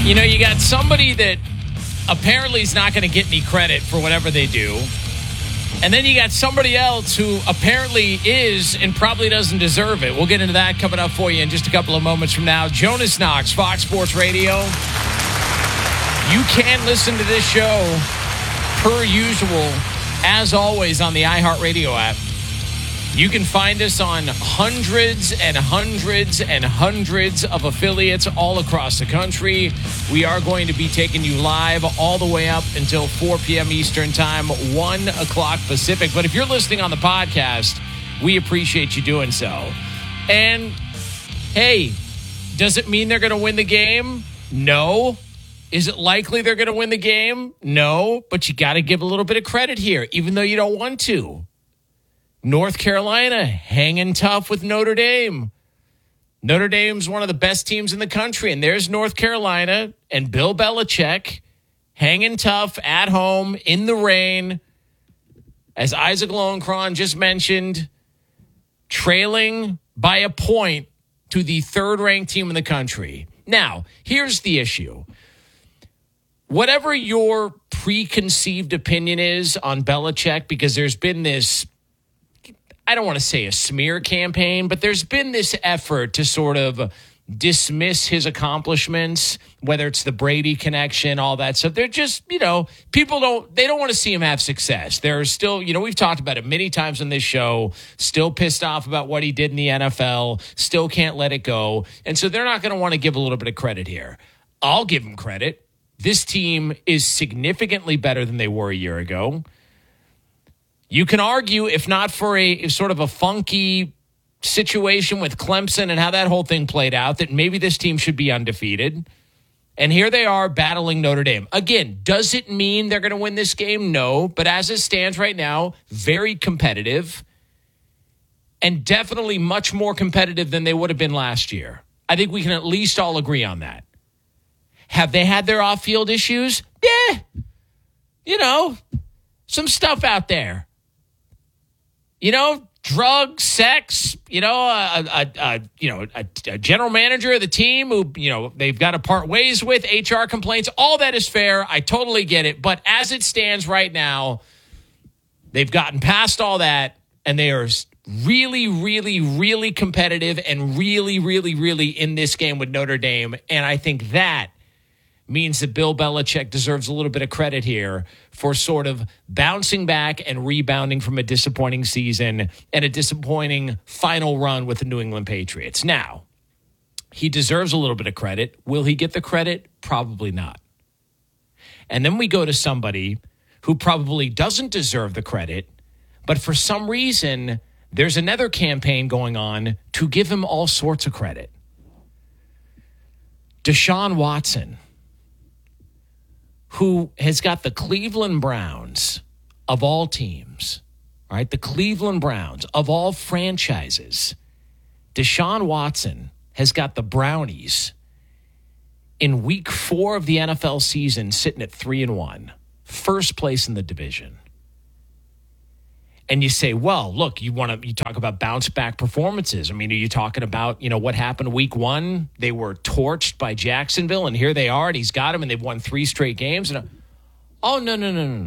You know, you got somebody that apparently is not going to get any credit for whatever they do. And then you got somebody else who apparently is and probably doesn't deserve it. We'll get into that coming up for you in just a couple of moments from now. Jonas Knox, Fox Sports Radio. You can listen to this show per usual, as always, on the iHeartRadio app. You can find us on hundreds and hundreds and hundreds of affiliates all across the country. We are going to be taking you live all the way up until 4 p.m. Eastern Time, 1 o'clock Pacific. But if you're listening on the podcast, we appreciate you doing so. And, hey, does it mean they're going to win the game? No. Is it likely they're going to win the game? No. But you got to give a little bit of credit here, even though you don't want to. North Carolina hanging tough with Notre Dame. Notre Dame's one of the best teams in the country, and there's North Carolina and Bill Belichick hanging tough at home in the rain. As Isaac Lowenkron just mentioned, trailing by a point to the third-ranked team in the country. Now, here's the issue. Whatever your preconceived opinion is on Belichick, because there's been this, I don't want to say a smear campaign, but there's been this effort to sort of dismiss his accomplishments, whether it's the Brady connection, all that stuff. They're just, people don't want to see him have success. They're still, we've talked about it many times on this show, still pissed off about what he did in the NFL, still can't let it go. And so they're not going to want to give a little bit of credit here. I'll give him credit. This team is significantly better than they were a year ago. You can argue, if not for a sort of a funky situation with Clemson and how that whole thing played out, that maybe this team should be undefeated. And here they are battling Notre Dame. Again, does it mean they're going to win this game? No. But as it stands right now, very competitive and definitely much more competitive than they would have been last year. I think we can at least all agree on that. Have they had their off-field issues? Yeah. Some stuff out there. Drugs, sex, a general manager of the team who, they've got to part ways with, HR complaints. All that is fair. I totally get it. But as it stands right now, they've gotten past all that, and they are really, really, really competitive and really, really, really in this game with Notre Dame. And I think that means that Bill Belichick deserves a little bit of credit here for sort of bouncing back and rebounding from a disappointing season and a disappointing final run with the New England Patriots. Now, he deserves a little bit of credit. Will he get the credit? Probably not. And then we go to somebody who probably doesn't deserve the credit, but for some reason, there's another campaign going on to give him all sorts of credit. Deshaun Watson, who has got the Cleveland Browns of all teams, all right, the Cleveland Browns of all franchises. Deshaun Watson has got the Brownies in week 4 of the NFL season sitting at 3-1, first place in the division. And you say, well, look, you talk about bounce back performances. I mean, are you talking about, what happened week 1? They were torched by Jacksonville, and here they are, and he's got them, and they've won 3 straight games. And no.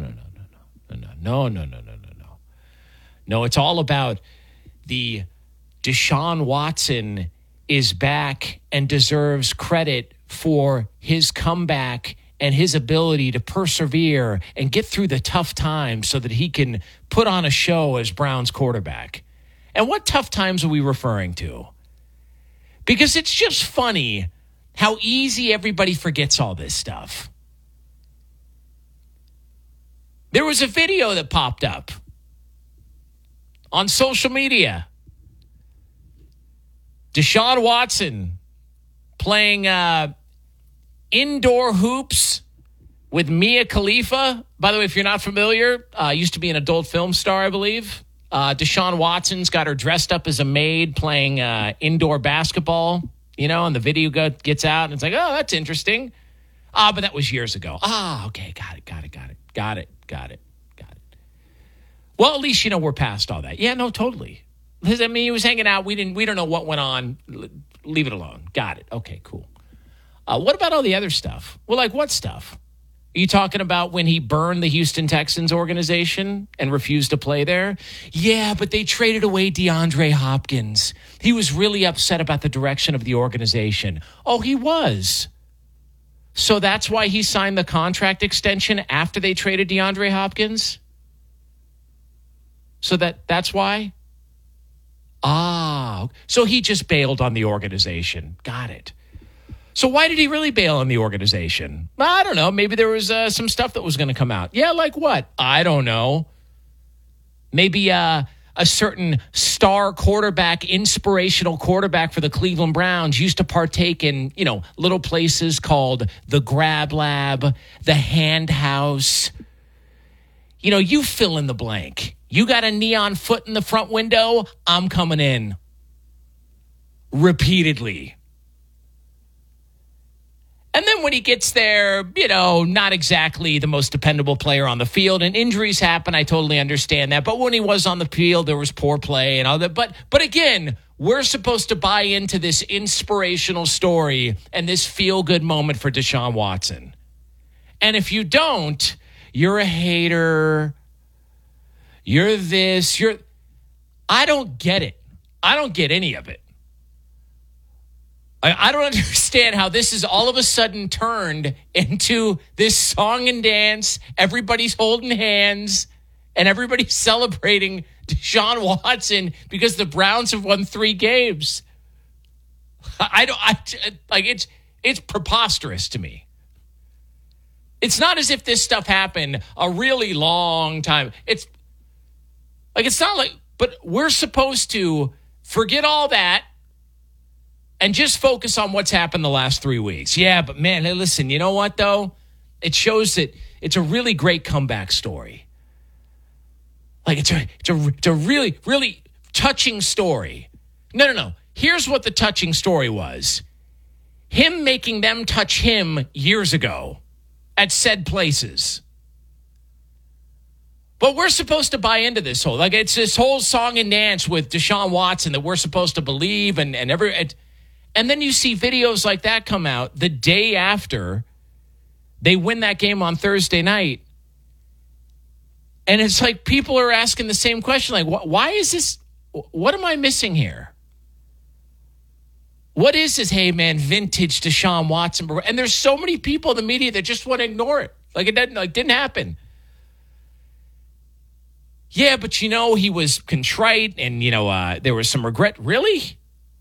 No, it's all about the Deshaun Watson is back and deserves credit for his comeback and his ability to persevere and get through the tough times so that he can put on a show as Browns quarterback. And what tough times are we referring to? Because it's just funny how easy everybody forgets all this stuff. There was a video that popped up on social media. Deshaun Watson playing indoor hoops with Mia Khalifa. By the way, if you're not familiar, used to be an adult film star, I believe. Deshaun Watson's got her dressed up as a maid playing indoor basketball, and the video gets out, and it's like, oh, that's interesting. But that was years ago. Okay, got it. Well, at least, we're past all that. Yeah, no, totally. I mean, he was hanging out. We don't know what went on. Leave it alone. Got it. Okay, cool. What about all the other stuff? Well, like what stuff? Are you talking about when he burned the Houston Texans organization and refused to play there? Yeah, but they traded away DeAndre Hopkins. He was really upset about the direction of the organization. Oh, he was. So that's why he signed the contract extension after they traded DeAndre Hopkins? So that's why? So he just bailed on the organization. Got it. So why did he really bail on the organization? I don't know. Maybe there was some stuff that was going to come out. Yeah, like what? I don't know. Maybe a certain star quarterback, inspirational quarterback for the Cleveland Browns used to partake in, little places called the Grab Lab, the Hand House. You fill in the blank. You got a neon foot in the front window, I'm coming in. Repeatedly. And then when he gets there, not exactly the most dependable player on the field, and injuries happen. I totally understand that. But when he was on the field, there was poor play and all that. But again, we're supposed to buy into this inspirational story and this feel-good moment for Deshaun Watson. And if you don't, you're a hater. You're this. I don't get it. I don't get any of it. I don't understand how this is all of a sudden turned into this song and dance. Everybody's holding hands and everybody's celebrating Deshaun Watson because the Browns have won 3 games. It's preposterous to me. It's not as if this stuff happened a really long time. But we're supposed to forget all that and just focus on what's happened the last 3 weeks. Yeah, but man, hey, listen, you know what, though? It shows that it's a really great comeback story. It's a really, really touching story. No. Here's what the touching story was. Him making them touch him years ago at said places. But we're supposed to buy into this whole, it's this whole song and dance with Deshaun Watson that we're supposed to believe and then you see videos like that come out the day after they win that game on Thursday night. And it's like people are asking the same question. Why is this? What am I missing here? What is this, hey, man, vintage Deshaun Watson? And there's so many people in the media that just want to ignore it. It didn't happen. Yeah, but he was contrite and, there was some regret. Really?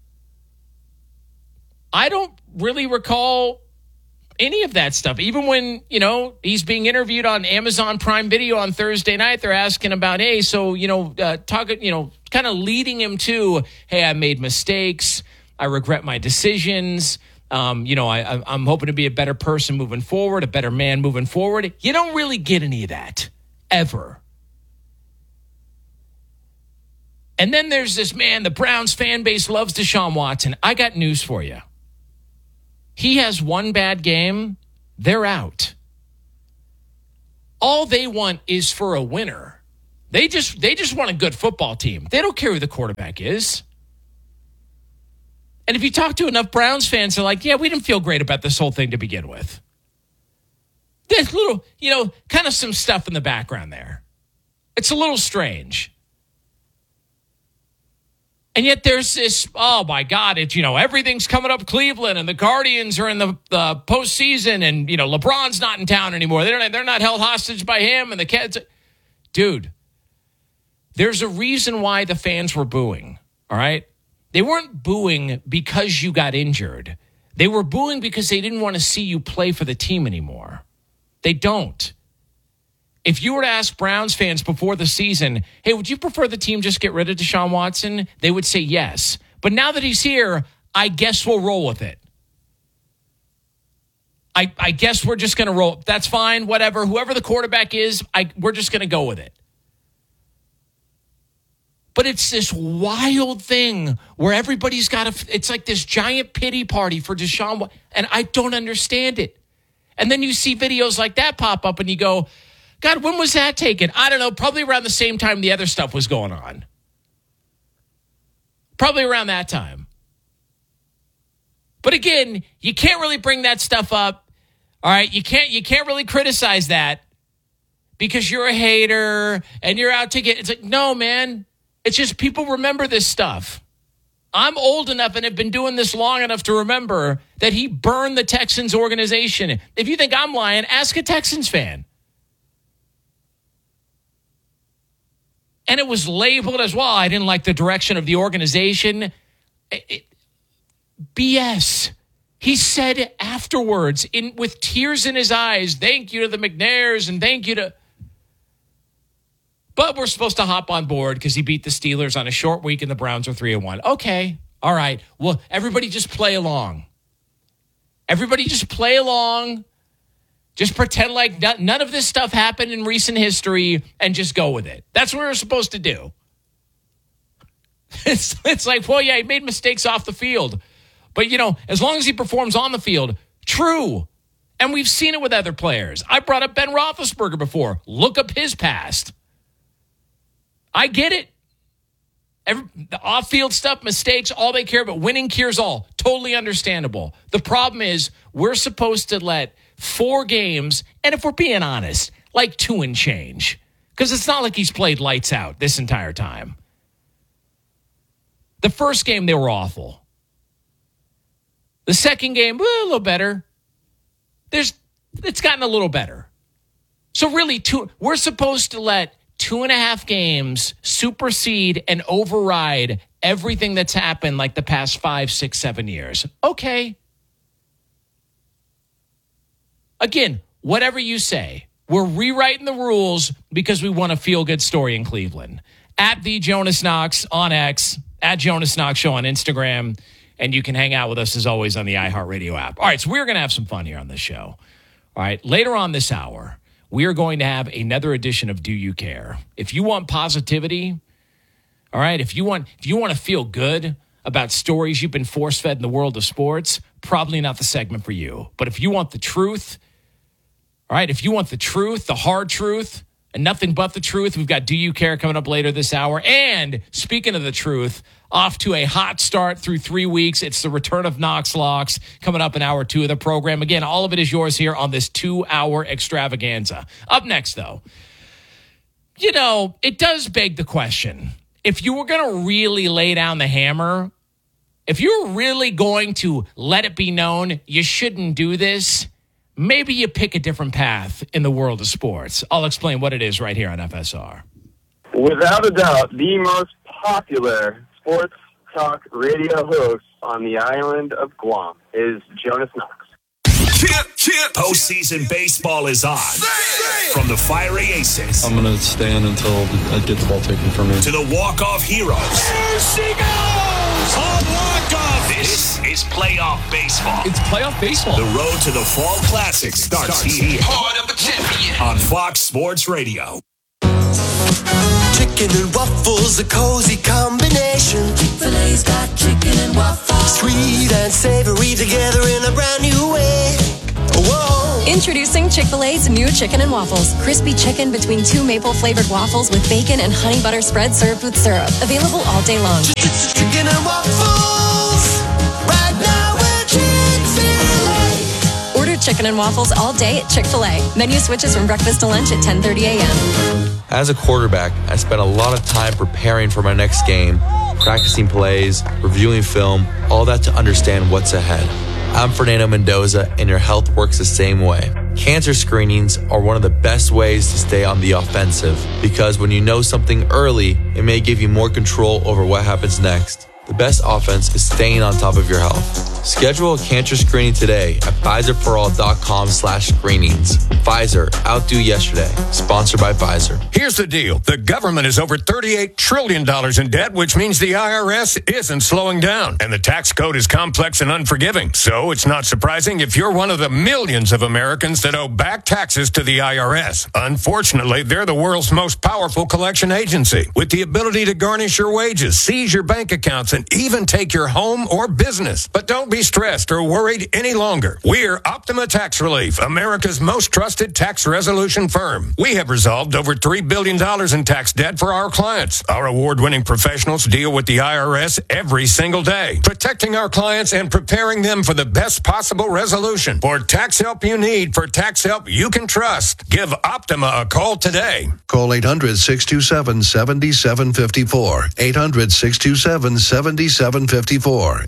I don't really recall any of that stuff. Even when, he's being interviewed on Amazon Prime Video on Thursday night, they're asking about, hey, so, kind of leading him to, hey, I made mistakes. I regret my decisions. I'm hoping to be a better person moving forward, a better man moving forward. You don't really get any of that ever. And then there's this man, the Browns fan base loves Deshaun Watson. I got news for you. He has one bad game, they're out. All they want is for a winner. They just want a good football team. They don't care who the quarterback is. And if you talk to enough Browns fans, they're like, yeah, we didn't feel great about this whole thing to begin with. There's little, kind of some stuff in the background there. It's a little strange. And yet there's this, oh my God, it's, everything's coming up Cleveland and the Guardians are in the postseason and, LeBron's not in town anymore. They're not held hostage by him and the kids. Dude, there's a reason why the fans were booing, all right? They weren't booing because you got injured. They were booing because they didn't want to see you play for the team anymore. They don't. If you were to ask Browns fans before the season, hey, would you prefer the team just get rid of Deshaun Watson? They would say yes. But now that he's here, I guess we'll roll with it. I guess we're just going to roll. That's fine, whatever. Whoever the quarterback is, we're just going to go with it. But it's this wild thing where everybody's it's like this giant pity party for Deshaun. And I don't understand it. And then you see videos like that pop up and you go, God, when was that taken? I don't know. Probably around the same time the other stuff was going on. Probably around that time. But again, you can't really bring that stuff up. All right, you can't really criticize that because you're a hater and you're out to get. It's like, no, man. It's just people remember this stuff. I'm old enough and have been doing this long enough to remember that he burned the Texans organization. If you think I'm lying, ask a Texans fan. And it was labeled as, well, I didn't like the direction of the organization. BS. He said afterwards, with tears in his eyes, thank you to the McNairs and thank you to... But we're supposed to hop on board because he beat the Steelers on a short week and the Browns are 3-1. Okay. All right. Well, everybody just play along. Everybody just play along. Just pretend like none of this stuff happened in recent history and just go with it. That's what we're supposed to do. It's like, well, yeah, he made mistakes off the field. But, as long as he performs on the field, true. And we've seen it with other players. I brought up Ben Roethlisberger before. Look up his past. I get it. The off-field stuff, mistakes, all they care about, winning cures all. Totally understandable. The problem is we're supposed to let 4 games, and if we're being honest, like 2 and change. Because it's not like he's played lights out this entire time. The first game, they were awful. The second game, a little better. It's gotten a little better. So really, we're supposed to let 2.5 games supersede and override everything that's happened like the past 5, 6, 7 years. Okay. Again, whatever you say, we're rewriting the rules because we want a feel-good story in Cleveland. At the Jonas Knox on X, at Jonas Knox Show on Instagram, and you can hang out with us as always on the iHeartRadio app. All right, so we're going to have some fun here on this show. All right, later on this hour, we are going to have another edition of Do You Care? If you want positivity, all right, if you want to feel good about stories you've been force-fed in the world of sports, probably not the segment for you. But if you want the truth, all right, if you want the truth, the hard truth, and nothing but the truth, we've got Do You Care coming up later this hour. And speaking of the truth, off to a hot start through 3 weeks. It's the return of Knox Locks coming up in hour 2 of the program. Again, all of it is yours here on this 2-hour extravaganza. Up next, though, it does beg the question. If you were going to really lay down the hammer, if you're really going to let it be known you shouldn't do this, maybe you pick a different path in the world of sports. I'll explain what it is right here on FSR. Without a doubt, the most popular sports talk radio host on the island of Guam is Jonas Knox. Postseason baseball is on. From the fiery aces. I'm going to stand until I get the ball taken from me. To the walk-off heroes. There she goes! On walk-off! This is playoff baseball. It's playoff baseball. The road to the Fall Classic starts here. Heart of a champion. On Fox Sports Radio. Chicken and waffles, a cozy combination. Chick-fil-A's got chicken and waffles. Sweet and savory together in a brand new way. Whoa. Introducing Chick-fil-A's new chicken and waffles. Crispy chicken between 2 maple-flavored waffles with bacon and honey butter spread served with syrup. Available all day long. Chicken and waffles. Right now at Chick-fil-A. Order chicken and waffles all day at Chick-fil-A. Menu switches from breakfast to lunch at 10:30 a.m. As a quarterback, I spent a lot of time preparing for my next game, practicing plays, reviewing film, all that to understand what's ahead. I'm Fernando Mendoza, and your health works the same way. Cancer screenings are one of the best ways to stay on the offensive, because when you know something early, it may give you more control over what happens next. The best offense is staying on top of your health. Schedule a cancer screening today at PfizerForAll.com/screenings. Pfizer, outdo yesterday. Sponsored by Pfizer. Here's the deal. The government is over $38 trillion in debt, which means the IRS isn't slowing down. And the tax code is complex and unforgiving. So it's not surprising if you're one of the millions of Americans that owe back taxes to the IRS. Unfortunately, they're the world's most powerful collection agency, with the ability to garnish your wages, seize your bank accounts, and even take your home or business. But don't be be stressed or worried any longer. We're Optima Tax Relief, America's most trusted tax resolution firm. We have resolved over $3 billion in tax debt for our clients. Our award-winning professionals deal with the IRS every single day, protecting our clients and preparing them for the best possible resolution. For tax help you need, for tax help you can trust, give Optima a call today. Call 800-627-7754. 800-627-7754.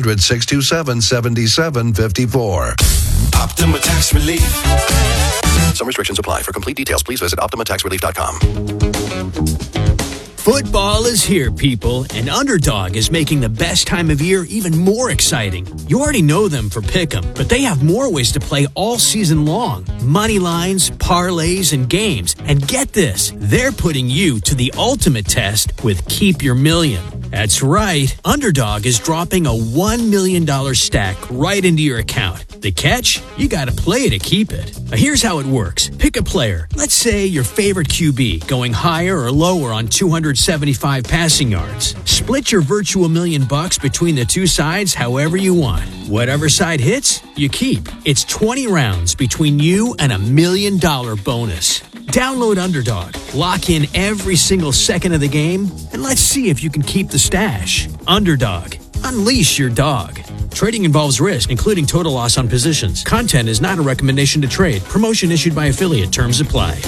800-627-7754. Optima Tax Relief. Some restrictions apply. For complete details, please visit OptimaTaxRelief.com. Football is here, people, and Underdog is making the best time of year even more exciting. You already know them for Pick'em, but they have more ways to play all season long. Money lines, parlays, and games. And get this, they're putting you to the ultimate test with Keep Your Million. That's right, Underdog is dropping a $1 million stack right into your account. The catch? You gotta play to keep it. Now here's how it works. Pick a player. Let's say your favorite QB, going higher or lower on 275 passing yards. Split your virtual $1 million between the two sides however you want. Whatever side hits, you keep. It's 20 rounds between you and $1 million bonus. Download Underdog, lock in every single second of the game, and let's see if you can keep the stash. Underdog, unleash your dog. Trading involves risk, including total loss on positions. Content is not a recommendation to trade. Promotion issued by affiliate. Terms apply.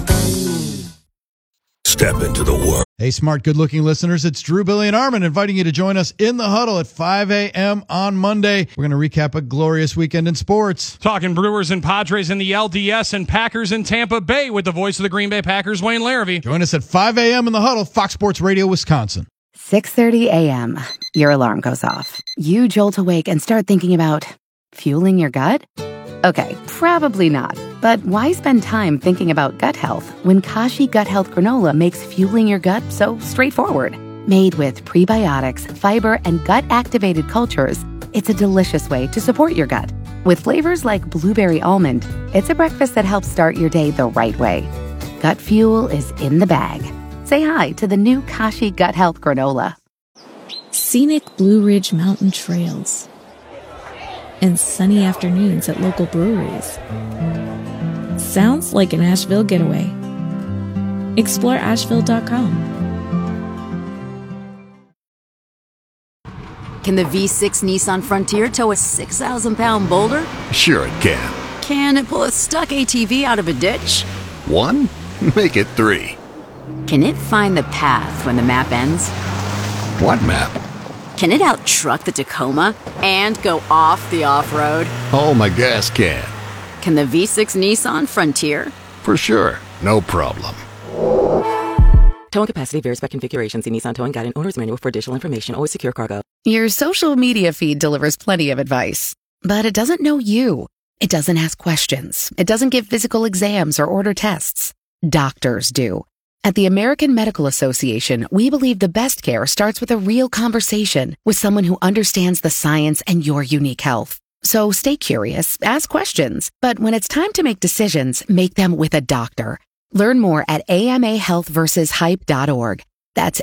Step into the world. Hey, smart, good-looking listeners, it's Drew, Billy, and Armin inviting you to join us in the huddle at 5 a.m. on Monday. We're going to recap a glorious weekend in sports. Talking Brewers and Padres in the LDS and Packers in Tampa Bay with the voice of the Green Bay Packers, Wayne Larrivee. Join us at 5 a.m. in the huddle, Fox Sports Radio, Wisconsin. 6:30 a.m. Your alarm goes off. You jolt awake and start thinking about fueling your gut? Okay, probably not. But why spend time thinking about gut health when Kashi Gut Health Granola makes fueling your gut so straightforward? Made with prebiotics, fiber, and gut-activated cultures, it's a delicious way to support your gut. With flavors like blueberry almond, it's a breakfast that helps start your day the right way. Gut fuel is in the bag. Say hi to the new Kashi Gut Health Granola. Scenic Blue Ridge Mountain Trails and sunny afternoons at local breweries. Sounds like an Asheville getaway. Explore Asheville.com. Can the V6 Nissan Frontier tow a 6,000-pound boulder? Sure it can. Can it pull a stuck ATV out of a ditch? 1? Make it 3. Can it find the path when the map ends? What map? Can it out-truck the Tacoma and go off the off-road? Oh, my gas can. Can the V6 Nissan Frontier? For sure. No problem. Towing capacity varies by configuration. See Nissan Towing Guide and Owner's Manual for additional information. Always secure cargo. Your social media feed delivers plenty of advice, but it doesn't know you. It doesn't ask questions. It doesn't give physical exams or order tests. Doctors do. At the American Medical Association, we believe the best care starts with a real conversation with someone who understands the science and your unique health. So stay curious, ask questions, but when it's time to make decisions, make them with a doctor. Learn more at amahealthversushype.org. That's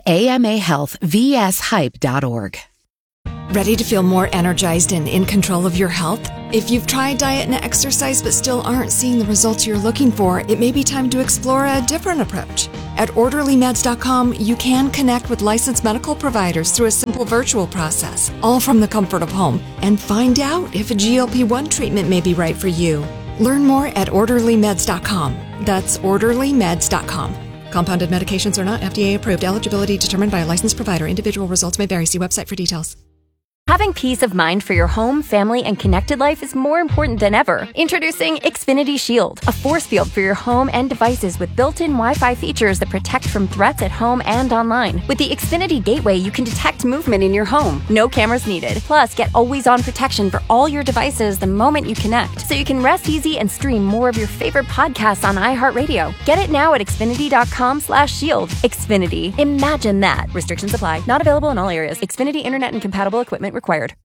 amahealthvshype.org. Ready to feel more energized and in control of your health? If you've tried diet and exercise but still aren't seeing the results you're looking for, it may be time to explore a different approach. At OrderlyMeds.com, you can connect with licensed medical providers through a simple virtual process, all from the comfort of home, and find out if a GLP-1 treatment may be right for you. Learn more at OrderlyMeds.com. That's OrderlyMeds.com. Compounded medications are not FDA approved. Eligibility determined by a licensed provider. Individual results may vary. See website for details. Having peace of mind for your home, family, and connected life is more important than ever. Introducing Xfinity Shield, a force field for your home and devices with built-in Wi-Fi features that protect from threats at home and online. With the Xfinity Gateway, you can detect movement in your home. No cameras needed. Plus, get always-on protection for all your devices the moment you connect, so you can rest easy and stream more of your favorite podcasts on iHeartRadio. Get it now at Xfinity.com/shield. Xfinity. Imagine that. Restrictions apply. Not available in all areas. Xfinity Internet and compatible equipment required.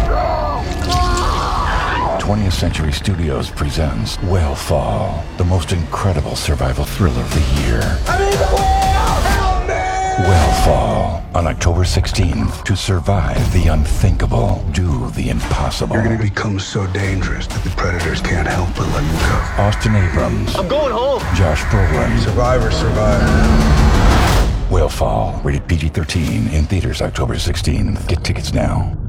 20th Century Studios presents Whale Fall, the most incredible survival thriller of the year. I need the whale! Help me! Whale on October 16th. To survive the unthinkable, do the impossible. You're going to become so dangerous that the predators can't help but let you go. Austin Abrams. I'm going home. Josh Brolin. Survivor. Whale, rated PG-13, in theaters October 16th. Get tickets now.